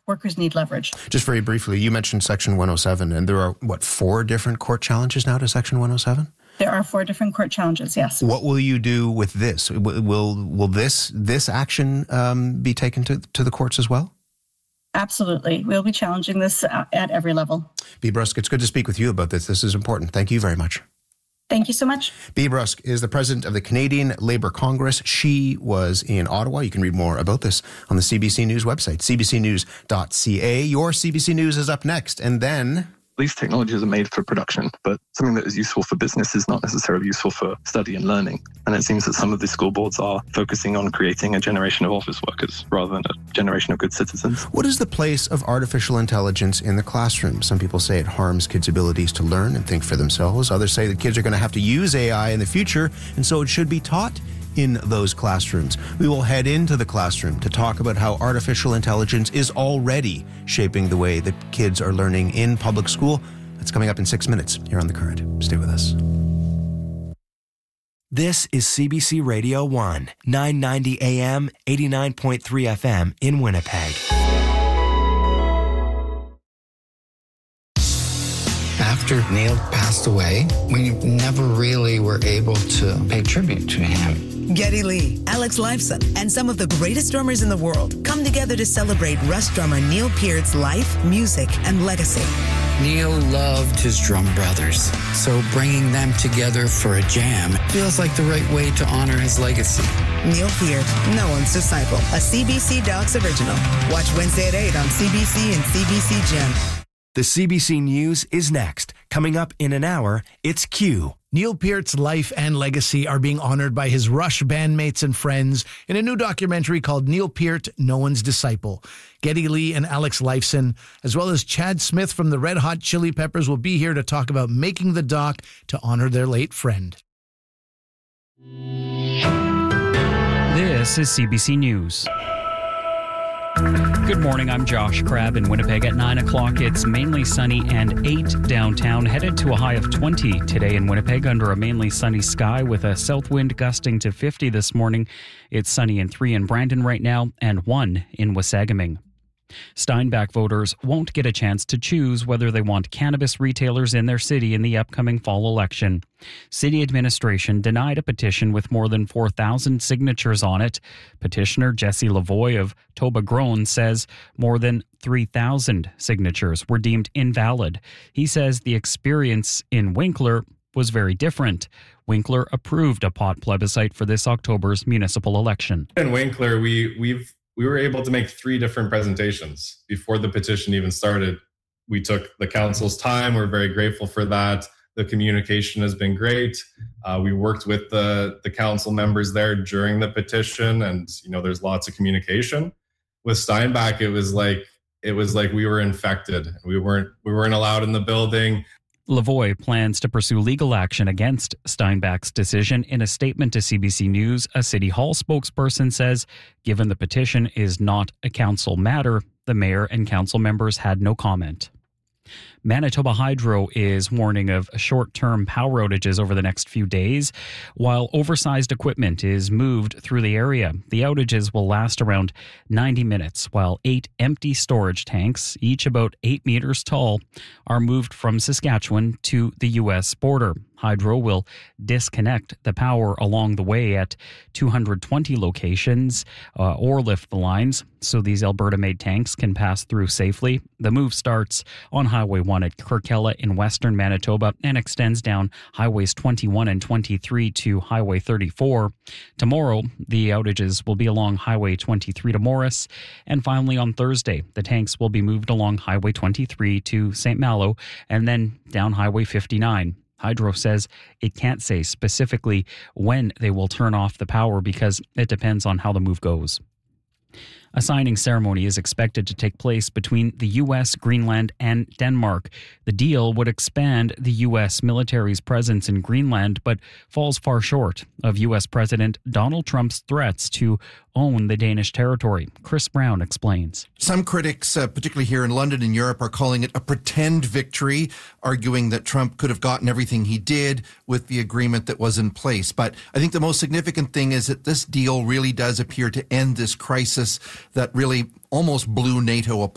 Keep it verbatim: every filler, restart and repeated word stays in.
workers need leverage. Just very briefly, you mentioned Section one oh seven, and there are, what, four different court challenges now to Section one oh seven? There are four different court challenges, yes. What will you do with this? Will will this this action um, be taken to, to the courts as well? Absolutely. We'll be challenging this at every level. Bea Brusk, it's good to speak with you about this. This is important. Thank you very much. Thank you so much. Bea Brusk is the president of the Canadian Labour Congress. She was in Ottawa. You can read more about this on the C B C News website, c b c news dot c a. Your C B C News is up next. And then... These technologies are made for production, but something that is useful for business is not necessarily useful for study and learning. And it seems that some of the school boards are focusing on creating a generation of office workers rather than a generation of good citizens. What is the place of artificial intelligence in the classroom? Some people say it harms kids' abilities to learn and think for themselves. Others say that kids are going to have to use A I in the future, and so it should be taught in those classrooms. We will head into the classroom to talk about how artificial intelligence is already shaping the way that kids are learning in public school. That's coming up in six minutes here on The Current. Stay with us. This is C B C Radio one, nine ninety A M, eighty-nine point three F M in Winnipeg. After Neil passed away, we never really were able to pay tribute to him. Geddy Lee, Alex Lifeson, and some of the greatest drummers in the world come together to celebrate Rush drummer Neil Peart's life, music, and legacy. Neil loved his drum brothers, so bringing them together for a jam feels like the right way to honor his legacy. Neil Peart, No One's Disciple, a C B C Docs original. Watch Wednesday at eight on C B C and C B C Gem. The C B C News is next. Coming up in an hour, it's Q. Neil Peart's life and legacy are being honored by his Rush bandmates and friends in a new documentary called Neil Peart, No One's Disciple. Geddy Lee and Alex Lifeson, as well as Chad Smith from the Red Hot Chili Peppers, will be here to talk about making the doc to honor their late friend. This is C B C News. Good morning, I'm Josh Crabb in Winnipeg. At nine o'clock, it's mainly sunny and eight downtown, headed to a high of twenty today in Winnipeg under a mainly sunny sky with a south wind gusting to fifty this morning. It's sunny and three in Brandon right now and one in Wasagaming. Steinbach voters won't get a chance to choose whether they want cannabis retailers in their city in the upcoming fall election. City administration denied a petition with more than four thousand signatures on it. Petitioner Jesse Lavoie of Toba Grown says more than three thousand signatures were deemed invalid. He says the experience in Winkler was very different. Winkler approved a pot plebiscite for this October's municipal election. In Winkler, we we've we were able to make three different presentations before the petition even started. We took the council's time. We're very grateful for that. The communication has been great. Uh, we worked with the, the council members there during the petition, and you know, there's lots of communication. With Steinbach, it was like it was like we were infected. We weren't we weren't allowed in the building. Lavoie plans to pursue legal action against Steinbach's decision. In a statement to C B C News, a City Hall spokesperson says, given the petition is not a council matter, the mayor and council members had no comment. Manitoba Hydro is warning of short-term power outages over the next few days, while oversized equipment is moved through the area. The outages will last around ninety minutes, while eight empty storage tanks, each about eight meters tall, are moved from Saskatchewan to the U S border. Hydro will disconnect the power along the way at two hundred twenty locations uh, or lift the lines so these Alberta-made tanks can pass through safely. The move starts on Highway one at Kirkella in western Manitoba and extends down Highways twenty-one and twenty-three to Highway thirty-four. Tomorrow, the outages will be along Highway twenty-three to Morris. And finally, on Thursday, the tanks will be moved along Highway twenty-three to Saint Malo and then down Highway fifty-nine. Hydro says it can't say specifically when they will turn off the power because it depends on how the move goes. A signing ceremony is expected to take place between the U S, Greenland, and Denmark. The deal would expand the U S military's presence in Greenland, but falls far short of U S President Donald Trump's threats to own the Danish territory. Chris Brown explains. Some critics, uh, particularly here in London and Europe, are calling it a pretend victory, arguing that Trump could have gotten everything he did with the agreement that was in place. But I think the most significant thing is that this deal really does appear to end this crisis that really almost blew NATO apart.